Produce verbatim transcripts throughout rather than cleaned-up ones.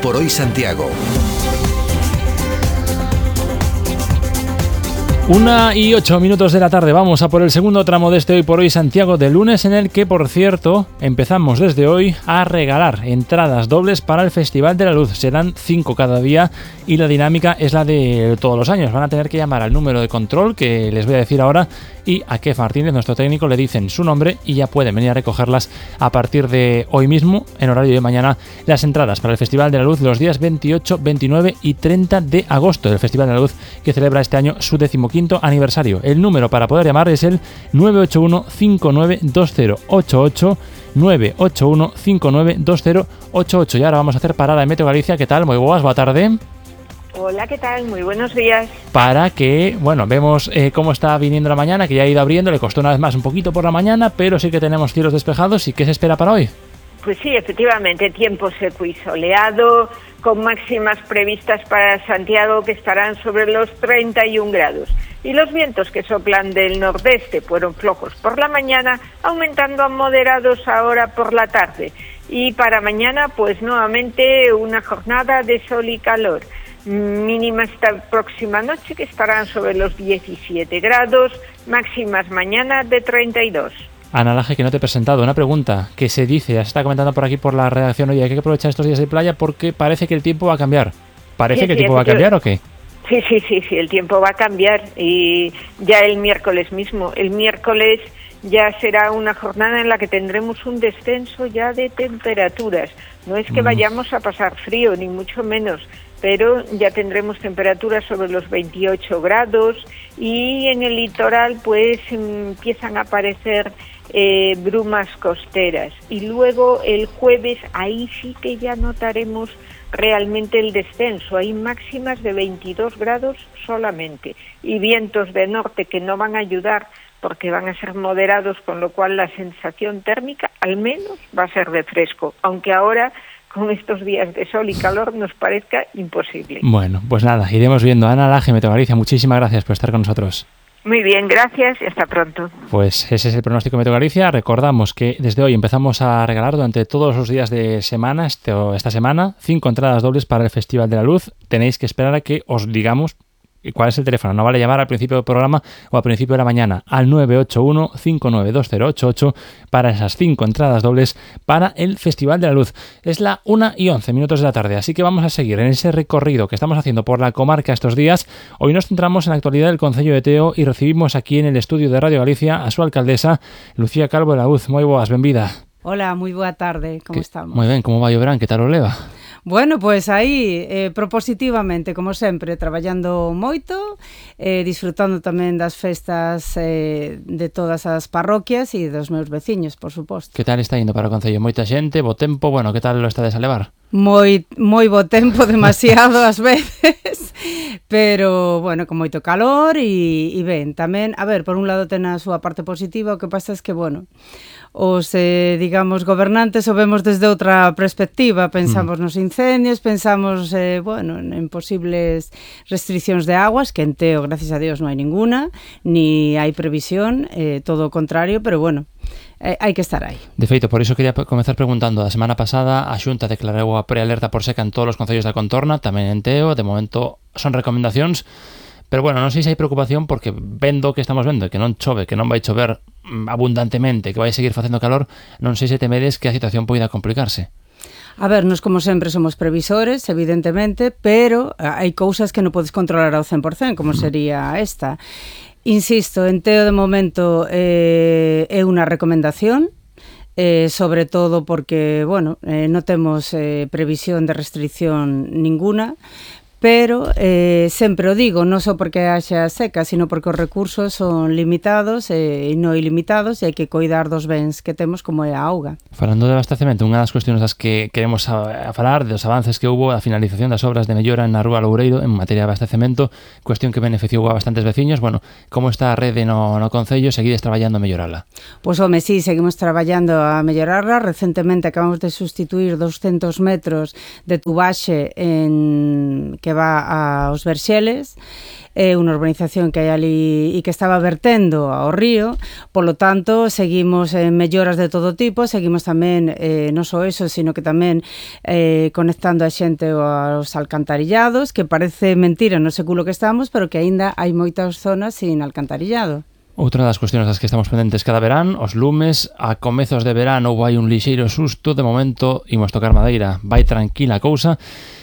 por Hoy Santiago. Una y ocho minutos de la tarde, vamos a por el segundo tramo de este Hoy por Hoy Santiago de lunes, en el que, por cierto, empezamos desde hoy a regalar entradas dobles para el Festival de la Luz. Serán cinco cada día y la dinámica es la de todos los años. Van a tener que llamar al número de control que les voy a decir ahora y a Kev Martínez, nuestro técnico, le dicen su nombre y ya pueden venir a recogerlas a partir de hoy mismo, en horario de mañana, las entradas para el Festival de la Luz los días veintiocho, veintinueve y treinta de agosto, del Festival de la Luz que celebra este año su decimoquinto aniversario. El número para poder llamar es el nueve ocho uno, cinco nueve dos cero ocho ocho, nueve ocho uno, cinco nueve dos cero ocho ocho. Y ahora vamos a hacer parada en Meteo Galicia. ¿Qué tal? Muy buenas, buena tarde. Hola, ¿qué tal? Muy buenos días. Para que, bueno, vemos eh, cómo está viniendo la mañana, que ya ha ido abriendo, le costó una vez más un poquito por la mañana, pero sí que tenemos cielos despejados. ¿Y qué se espera para hoy? Pues sí, efectivamente, tiempo seco y soleado, con máximas previstas para Santiago que estarán sobre los treinta y un grados. Y los vientos que soplan del nordeste fueron flojos por la mañana, aumentando a moderados ahora por la tarde. Y para mañana, pues nuevamente una jornada de sol y calor. Mínima esta próxima noche que estarán sobre los diecisiete grados, máximas mañana de treinta y dos. Ana Laje, que no te he presentado, una pregunta que se dice, se está comentando por aquí por la redacción, oye, hay que aprovechar estos días de playa porque parece que el tiempo va a cambiar. ¿Parece sí, que el sí, tiempo va a cambiar o qué? Sí, sí, sí, sí, el tiempo va a cambiar y ya el miércoles mismo, el miércoles ya será una jornada en la que tendremos un descenso ya de temperaturas. No es que mm. vayamos a pasar frío, ni mucho menos, pero ya tendremos temperaturas sobre los veintiocho grados y en el litoral pues empiezan a aparecer eh, brumas costeras. Y luego el jueves ahí sí que ya notaremos realmente el descenso. Hay máximas de veintidós grados solamente y vientos de norte que no van a ayudar porque van a ser moderados, con lo cual la sensación térmica al menos va a ser de fresco, aunque ahora con estos días de sol y calor nos parezca imposible. Bueno, pues nada, iremos viendo. Ana Laje, Meteo Galicia, muchísimas gracias por estar con nosotros. Muy bien, gracias y hasta pronto. Pues ese es el pronóstico de Meteo Galicia. Recordamos que desde hoy empezamos a regalar durante todos los días de semana, este, esta semana, cinco entradas dobles para el Festival de la Luz. Tenéis que esperar a que os digamos cuál es el teléfono. No vale llamar al principio del programa o al principio de la mañana al nueve ocho uno, cinco nueve dos cero ocho ocho para esas cinco entradas dobles para el Festival de la Luz. Es la una y once minutos de la tarde, así que vamos a seguir en ese recorrido que estamos haciendo por la comarca estos días. Hoy nos centramos en la actualidad del Concello de Teo y recibimos aquí en el estudio de Radio Galicia a su alcaldesa, Lucía Calvo de la Luz. Moi boas, benvida. Hola, moi boa tarde, como estamos? Moi ben, como vai o verán, que tal o leva? Bueno, pois pues aí, eh, propositivamente, como sempre, traballando moito, eh, disfrutando tamén das festas eh, de todas as parroquias e dos meus veciños, por suposto. Que tal está indo para o Concello? Moita xente, bo tempo, bueno, que tal lo estades a levar? Moi, moi bo tempo, demasiado ás veces, pero, bueno, con moito calor e, e ben, tamén, a ver, por un lado ten a súa parte positiva, o que pasa é que, bueno, os, eh, digamos, gobernantes o vemos desde outra perspectiva, pensamos mm. nos incendios, pensamos, eh, bueno, en posibles restriccións de aguas, que en Teo, gracias a Dios, non hai ninguna, ni hai previsión, eh, todo o contrario, pero bueno, eh, hai que estar aí. De feito, por iso quería comezar preguntando, a semana pasada a Xunta declarou a prealerta por seca en todos os concellos da contorna, tamén en Teo, de momento son recomendacións. Pero bueno, non sei se hai preocupación porque vendo que estamos vendo, que non chove, que non vai chover abundantemente, que vai seguir facendo calor, non sei se temedes que a situación poida complicarse. A ver, nos como sempre somos previsores, evidentemente, pero hai cousas que non podes controlar ao cen por cen, como sería esta. Insisto, en Teo de momento eh, é unha recomendación, Eh, sobre todo porque, bueno, eh, non temos eh, previsión de restricción ninguna, pero eh, sempre o digo, non só porque haxa seca, sino porque os recursos son limitados e eh, non ilimitados e hai que coidar dos bens que temos como é a auga. Falando de abastecemento, unha das cuestións das que queremos a, a falar, dos avances que hubo, a finalización das obras de mellora na Rúa Loureiro en materia de abastecemento, cuestión que beneficiou a bastantes veciños. Bueno, como está a rede no, no Concello? Seguides traballando a mellorala? Pois, home, sí, seguimos traballando a mellorarla. Recentemente acabamos de sustituir doscientos metros de tubaxe en, que que va aos Verxeles, é unha urbanización que hai ali e que estaba vertendo ao río, polo tanto, seguimos en melloras de todo tipo, seguimos tamén, eh, non só eso, sino que tamén eh, conectando a xente aos alcantarillados, que parece mentira no século que estamos, pero que aínda hai moitas zonas sin alcantarillado. Outra das cuestións das que estamos pendentes cada verán, os lumes. A comezos de verán houve hai un lixeiro susto, de momento imos tocar madeira, vai tranquila a cousa.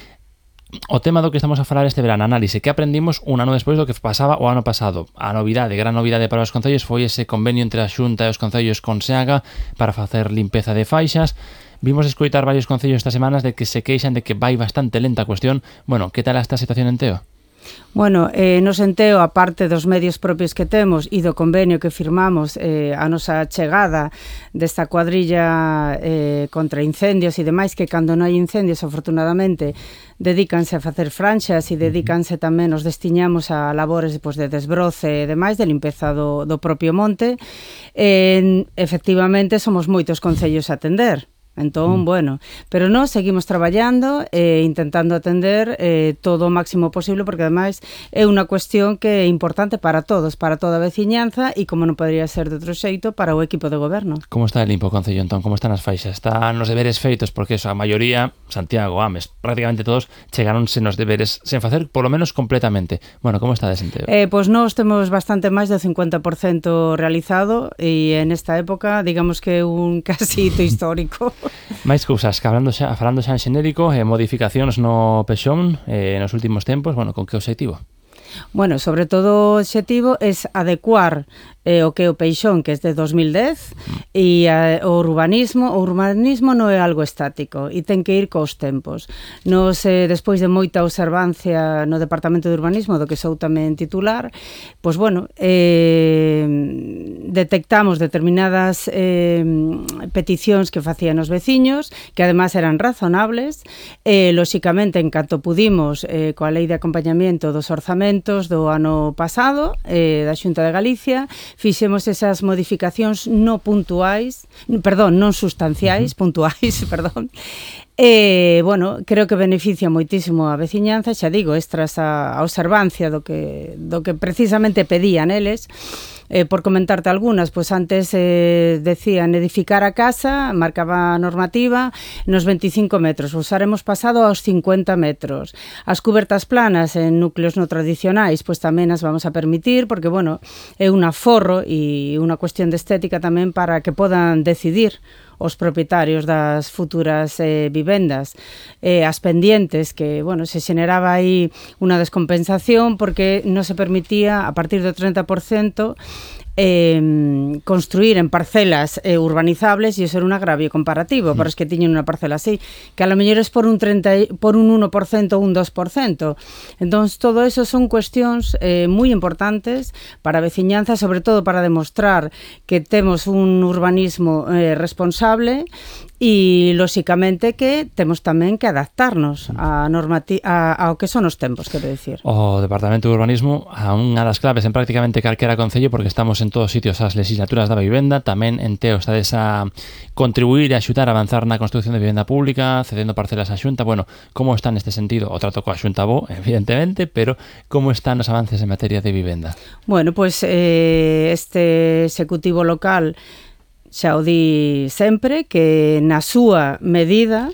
O tema do que estamos a falar este verán, análise, que aprendimos un ano despois do que pasaba o ano pasado. A novidade, gran novidade para os concellos foi ese convenio entre a Xunta e os concellos con SEAGA para facer limpeza de faixas. Vimos escoitar varios concellos estas semanas de que se queixan de que vai bastante lenta a cuestión. Bueno, que tal esta situación en Teo? Bueno, eh, no senteo, a parte dos medios propios que temos e do convenio que firmamos eh, a nosa chegada desta cuadrilla eh, contra incendios e demais, que cando non hai incendios, afortunadamente, dedícanse a facer franxas e dedícanse tamén, os destiñamos a labores pues, de desbroce e demais, de limpeza do, do propio monte. Eh, efectivamente, somos moitos concellos a atender. Entón, bueno, pero nós seguimos traballando e eh, intentando atender eh, todo o máximo posible, porque ademais é unha cuestión que é importante para todos, para toda a veciñanza e, como non podría ser de outro xeito, para o equipo de goberno. Como está el limpo o concello, entón? Como están as faixas? Están os deberes feitos? Porque eso, a maioría, Santiago, Ames, prácticamente todos chegaronse nos deberes sen facer, polo menos completamente. Bueno, como está de senteo? Eh, pois nós temos bastante máis do cincuenta por cento realizado e en esta época, digamos que un casi hito histórico. Máis cousas, que hablando xa, falando xa en xenérico, eh, modificacións no Pexón eh, nos últimos tempos, bueno, con que obxectivo? Bueno, sobre todo o obxectivo é adecuar eh, o que é o Peixón, que é de dos mil dez, e eh, o urbanismo, o urbanismo non é algo estático e ten que ir cos tempos. Nos, eh, despois de moita observancia no Departamento de Urbanismo, do que sou tamén titular, pois bueno, eh, detectamos determinadas eh, peticións que facían os veciños, que además eran razonables, e, eh, lóxicamente, en canto pudimos, eh, coa lei de acompañamiento dos orzamentos do ano pasado, eh, da Xunta de Galicia, fixemos esas modificacións non puntuais, perdón, non sustanciais, puntuais, perdón. E, bueno, creo que beneficia moitísimo a veciñanza, xa digo, extras a, a observancia do que, do que precisamente pedían eles. Eh, por comentarte algunas, pois antes eh, decían edificar a casa, marcaba a normativa, nos veinticinco metros, pois haremos pasado aos cincuenta metros. As cubertas planas en núcleos no tradicionais, pois tamén as vamos a permitir, porque, bueno, é un aforro e unha cuestión de estética tamén para que podan decidir os propietarios das futuras eh, vivendas, eh, as pendientes, que, bueno, se xeneraba aí unha descompensación porque non se permitía, a partir do treinta por cento, eh, construir en parcelas eh, urbanizables, e iso era un agravio comparativo para os que tiñen unha parcela así, que a lo mellor é por un treinta por un uno por cento ou un dos por cento. Entón, todo eso son cuestións eh, moi importantes para a veciñanza, sobre todo para demostrar que temos un urbanismo eh, responsable e, lóxicamente, que temos tamén que adaptarnos a normati- a, ao que son os tempos, quero dicir. O Departamento de Urbanismo a unha das claves en prácticamente calquera concello, porque estamos en todos sitios as legislaturas da vivenda, tamén en Teo está desa contribuir e axudar a avanzar na construcción de vivenda pública, cedendo parcelas á Xunta. Bueno, como está neste sentido? O trato coa Xunta bo, evidentemente, pero como están os avances en materia de vivenda? Bueno, pois eh, este executivo local xa o di sempre, que na súa medida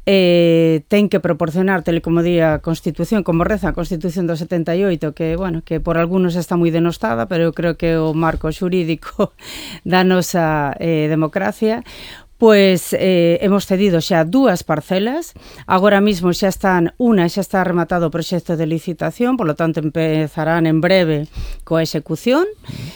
eh, ten que proporcionar, tal como di a Constitución, como reza a Constitución do setenta e oito, que, bueno, que por algunos está moi denostada, pero eu creo que o marco xurídico da nosa eh, democracia. Pois eh, hemos cedido xa dúas parcelas, agora mismo xa están, unha xa está rematado o proxecto de licitación, por lo tanto empezarán en breve coa execución,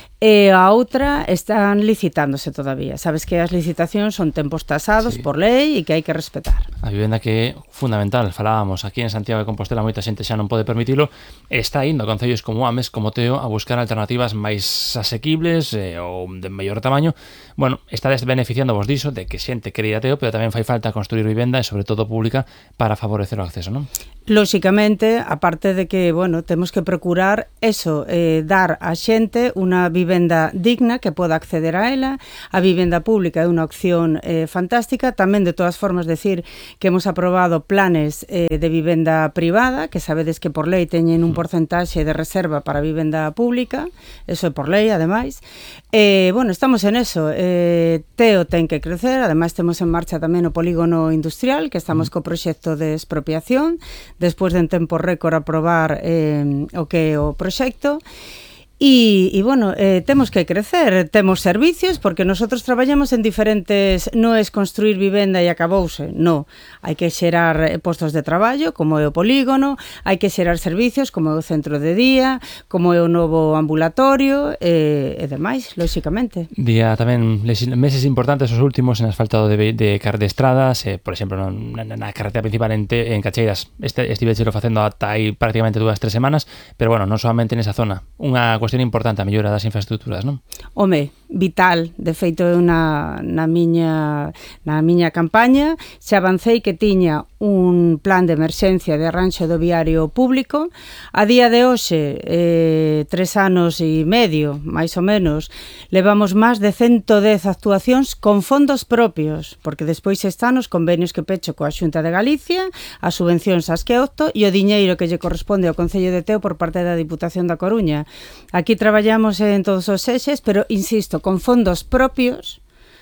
e a outra están licitándose todavía. Sabes que as licitacións son tempos tasados, sí, por lei, e que hai que respetar. A vivenda que é fundamental, falábamos aquí en Santiago de Compostela, moita xente xa non pode permitilo, está indo a concellos como Ames, como Teo, a buscar alternativas máis asequibles eh, ou de maior tamaño. Bueno, estades beneficiando vos diso, de que xente quere ir a Teo, pero tamén fai falta construir vivenda e, sobre todo, pública para favorecer o acceso, non? Lóxicamente, aparte de que, bueno, temos que procurar eso, eh, dar a xente unha vivenda vivenda digna que poda acceder a ela. A vivenda pública é unha opción eh, fantástica. Tamén, de todas formas, decir que hemos aprobado planes eh, de vivenda privada, que sabedes que por lei teñen un porcentaxe de reserva para a vivenda pública, eso é por lei, ademais. Eh, bueno, estamos en eso. Eh, Teo ten que crecer, ademais temos en marcha tamén o polígono industrial, que estamos co proxecto de expropiación, despois de en tempo récord aprobar eh, o que é o proxecto. E, e bueno, eh, temos que crecer, temos servicios, porque nosotros traballamos en diferentes, non é construir vivenda e acabouse, non, hai que xerar postos de traballo, como é o polígono, hai que xerar servicios, como é o centro de día, como é o novo ambulatorio, e, e demais, lóxicamente. Día tamén meses importantes os últimos en asfaltado de, de car de estradas, eh, por exemplo, na, na carretera principal en, te, en Cacheiras, este, estivechelo facendo ata aí prácticamente dúas, tres semanas, pero bueno, non solamente nesa zona, unha cuestión importante a mellora das infraestructuras, non? Home, vital, de feito eu na, na, miña, na miña campaña xa avancei que tiña un plan de emerxencia de arranxo do viario público. A día de hoxe, eh, tres anos e medio, máis ou menos, levamos máis de ciento dez actuacións con fondos propios, porque despois están os convenios que pecho coa Xunta de Galicia, as subvencións ás que opto e o diñeiro que lle corresponde ao Concello de Teo por parte da Diputación da Coruña. Aquí traballamos en todos os eixes, pero, insisto, con fondos propios,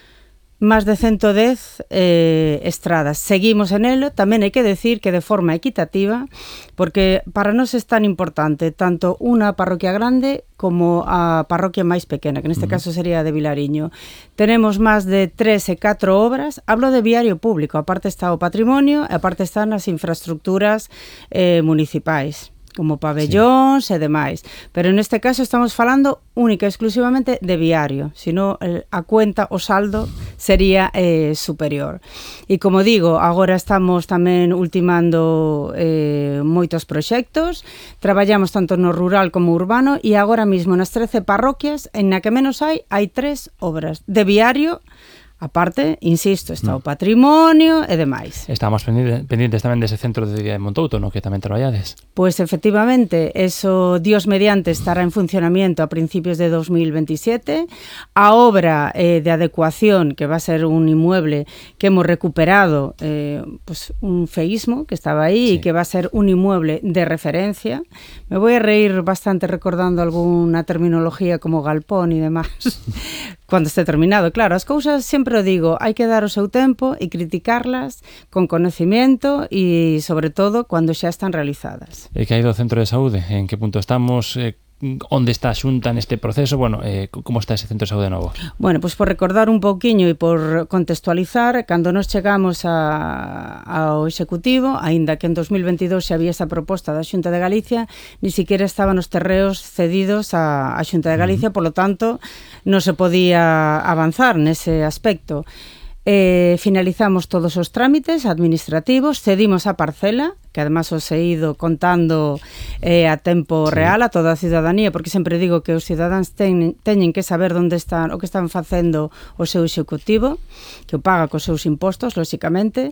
máis de ciento dez eh, estradas. Seguimos en elo, tamén hai que decir que de forma equitativa, porque para nós é tan importante tanto unha parroquia grande como a parroquia máis pequena, que neste caso sería a de Vilariño. Tenemos máis de tres e catro obras, hablo de viario público, aparte está o patrimonio, e aparte están as infraestructuras eh, municipais, como pabellóns sí. e demais. Pero neste caso estamos falando única e exclusivamente de viario, sino a cuenta, o saldo, sería eh, superior. E como digo, agora estamos tamén ultimando eh, moitos proxectos, traballamos tanto no rural como urbano, e agora mismo nas trece parroquias, en na que menos hai, hai tres obras de viario. Aparte, insisto, está o patrimonio e demais. Estamos pendientes tamén dese centro de día de Montouto, no que tamén traballades. Pois efectivamente, eso, Dios mediante, estará en funcionamiento a principios de dos mil veintisiete. A obra eh, de adecuación, que va a ser un inmueble que hemos recuperado, eh, pues un feísmo que estaba aí, sí. e que va a ser un inmueble de referencia. Me voy a reír bastante recordando alguna terminología como galpón e demás. Cuando esté terminado, claro, as cousas sempre o digo, hai que dar o seu tempo e criticarlas con conocimiento e, sobre todo, cando xa están realizadas. E que hai do centro de saúde? En que punto estamos? Eh, onde está a Xunta neste proceso? Bueno, eh, como está ese centro de saúde novo? Bueno, pois por recordar un pouquiño e por contextualizar, cando nos chegamos a, ao Executivo, aínda que en dos mil veintidós xa había esa proposta da Xunta de Galicia, ni siquiera estaban os terreos cedidos a, a Xunta de Galicia, uh-huh. polo tanto, non se podía avanzar nese aspecto. Eh, finalizamos todos os trámites administrativos, cedimos a parcela, que además os he ido contando eh, a tempo sí. real a toda a cidadanía, porque sempre digo que os cidadáns ten, teñen que saber onde están, o que están facendo o seu executivo, que o paga cos seus impostos, lóxicamente.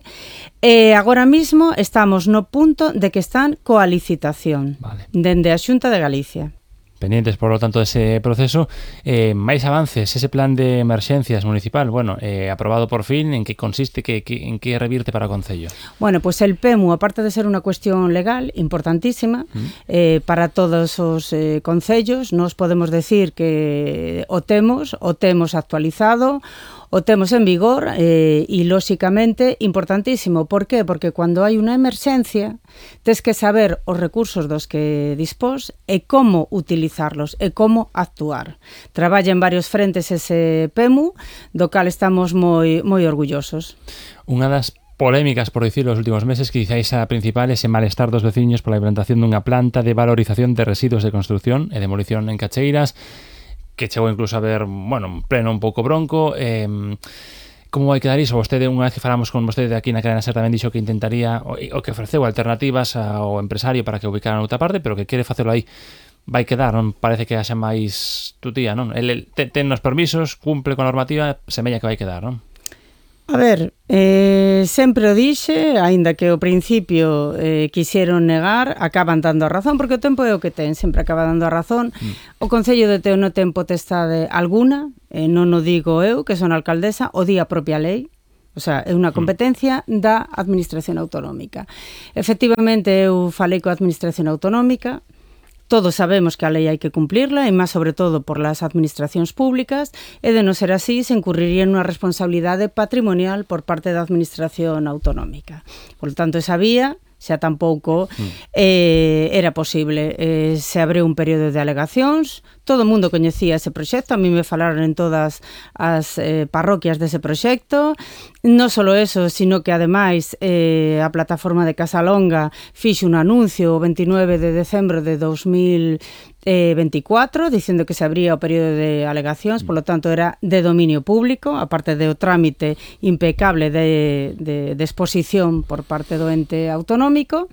E agora mismo estamos no punto de que están coa licitación, vale. dende a Xunta de Galicia. Pendientes, por lo tanto, dese proceso. Eh, máis avances, ese plan de emerxencias municipal, bueno, eh, aprobado por fin, en que consiste, que, que, en que revirte para o Concello? Bueno, pues el P E M U, aparte de ser unha cuestión legal importantísima, mm. eh, para todos os eh, concellos, nos podemos decir que o temos, o temos actualizado, o temos en vigor eh, e, lóxicamente, importantísimo. Por qué? Porque cando hai unha emerxencia, tes que saber os recursos dos que dispós e como utilizarlos e como actuar. Traballa en varios frentes ese P E M U, do cal estamos moi, moi orgullosos. Unha das polémicas, por dicirlo, os últimos meses, que quizáis a principal ese malestar dos veciños pola implantación dunha planta de valorización de residuos de construción e demolición en Cacheiras, que chegou incluso a ver, bueno, pleno un pouco bronco. Eh, como vai quedar iso? Vostede, unha vez que falamos con vostede aquí na cadena SER, tamén dixo que intentaría, o, o que ofreceu alternativas ao empresario para que ubicaran outra parte, pero que quere facelo aí. Vai quedar, non parece que haxa máis tutía, non? El, el ten, ten os permisos, cumple con a normativa, semella que vai quedar, non? A ver, eh, sempre o dixe, aínda que ao principio eh, quixeron negar, acaban dando a razón, porque o tempo é o que ten, sempre acaba dando a razón. Mm. O Concello de Teo non ten potestade alguna, eh, non o digo eu, que son alcaldesa, o di a propia lei. O sea, é unha competencia da Administración Autonómica. Efectivamente, eu falei coa Administración Autonómica. Todos sabemos que a lei hai que cumplirla, e máis sobre todo por las administracións públicas, e de non ser así, se incurriría en unha responsabilidade patrimonial por parte da Administración Autonómica. Por lo tanto, esa vía xa tampouco eh, era posible. Eh, se abriu un período de alegacións, todo o mundo coñecía ese proxecto, a mí me falaron en todas as eh, parroquias dese proxecto. Non só eso, sino que ademais eh, a plataforma de Casalonga fixe un anuncio o veintinueve de decembro de dos mil veinticuatro dicindo que se abría o período de alegacións, polo tanto era de dominio público, aparte do trámite impecable de, de, de exposición por parte do ente autonómico.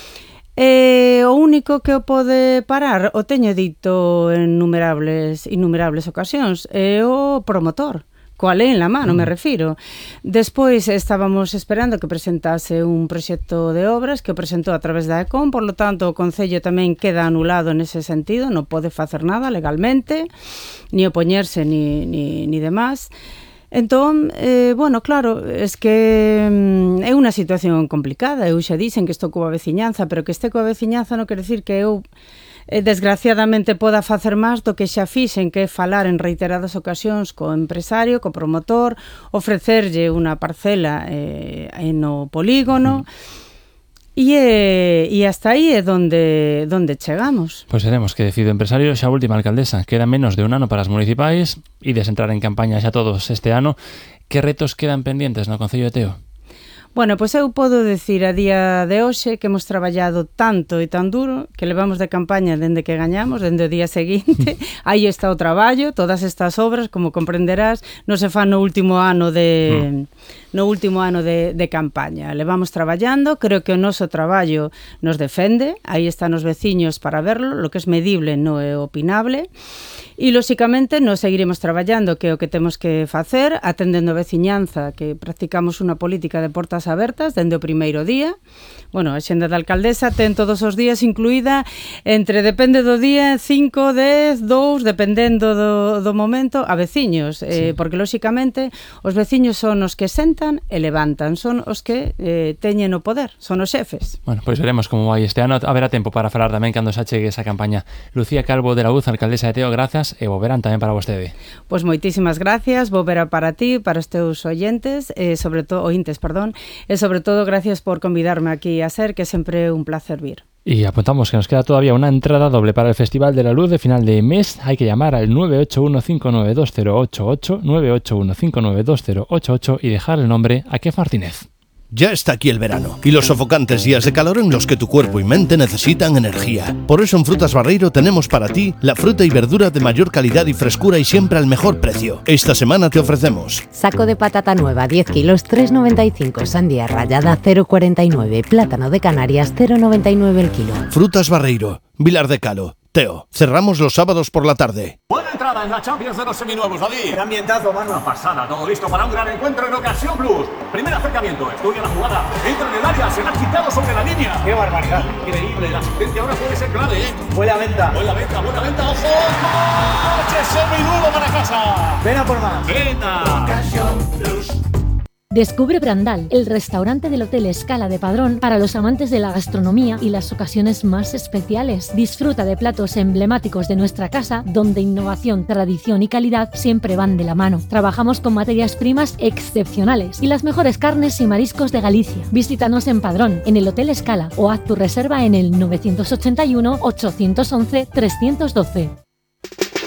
E o único que o pode parar, o teño dito en innumerables, innumerables ocasións, é o promotor. Coa lei en la mano, me refiro. Despois estábamos esperando que presentase un proxecto de obras que o presentou a través da E C O M, por lo tanto o Concello tamén queda anulado nese sentido, non pode facer nada legalmente, ni opoñerse ni, ni, ni demás. Entón, eh, bueno, claro, es que mm, é unha situación complicada. Eu xa dixen que estou coa veciñanza, pero que este coa veciñanza non quere decir que eu Eh, desgraciadamente poda facer máis do que xa fixen, que é falar en reiteradas ocasións co empresario, co promotor, ofrecerlle unha parcela eh, no polígono, e, eh, e hasta aí é donde, donde chegamos. Pois pues veremos que decide o empresario. Xa última, alcaldesa, queda menos de un ano para as municipais, e desentrar en campaña xa todos este ano. Que retos quedan pendientes no Concello de Teo? Bueno, pois eu podo decir a día de hoxe que hemos traballado tanto e tan duro que levamos de campaña dende que gañamos, dende o día seguinte. Aí está o traballo, todas estas obras, como comprenderás, non se fan no último ano de no último ano de, de campaña. Levamos traballando, creo que o noso traballo nos defende, aí están os veciños para verlo, lo que es medible non é opinable. E, lóxicamente, nos seguiremos traballando, que é o que temos que facer, atendendo a veciñanza, que practicamos unha política de portas abertas dende o primeiro día. Bueno, a xenda da alcaldesa ten todos os días incluída entre, depende do día, cinco, dez, dous, dependendo do, do momento, a veciños, eh, sí. Porque, lóxicamente, os veciños son os que sentan e levantan, son os que eh, teñen o poder, son os xefes. Bueno, pois veremos como vai este ano. Haberá tempo para falar tamén cando se achegue esa campaña. Lucía Calvo de la Uz, alcaldesa de Teo, grazas, e bo verán tamén para vostede. Pois moitísimas gracias, bo verán para ti, para os teus oyentes, e sobre todo, ointes, perdón, e sobre todo gracias por convidarme aquí a ser, que sempre é un placer vir. Y apuntamos que nos queda todavía una entrada doble para el Festival de la Luz de final de mes. Hay que llamar al nueve ocho uno cinco nueve dos cero ocho ocho, nueve ocho uno cinco nueve dos cero ocho ocho y dejar el nombre a Kef Martínez. Ya está aquí el verano y los sofocantes días de calor en los que tu cuerpo y mente necesitan energía. Por eso en Frutas Barreiro tenemos para ti la fruta y verdura de mayor calidad y frescura y siempre al mejor precio. Esta semana te ofrecemos saco de patata nueva diez kilos tres noventa y cinco, sandía rallada cero cuarenta y nueve, plátano de Canarias cero noventa y nueve el kilo. Frutas Barreiro, Vilar de Calo, Teo. Cerramos los sábados por la tarde. Buena entrada en la Champions de los seminuevos, David. Qué ambientazo, mano. Una pasada, todo listo para un gran encuentro en Ocasión Plus. Primer acercamiento, estudia la jugada, entra en el área, se la ha quitado sobre la línea. Qué barbaridad. Increíble, la asistencia ahora puede ser clave, ¿eh? Buena venta. Buena venta, buena venta, ojo. ¡Coche seminuevo para casa! Ven a por más. Venta. Ocasión Plus. Descubre Brandal, el restaurante del Hotel Escala de Padrón para los amantes de la gastronomía y las ocasiones más especiales. Disfruta de platos emblemáticos de nuestra casa, donde innovación, tradición y calidad siempre van de la mano. Trabajamos con materias primas excepcionales y las mejores carnes y mariscos de Galicia. Visítanos en Padrón, en el Hotel Escala, o haz tu reserva en el nueve ocho uno, ocho uno uno, tres uno dos.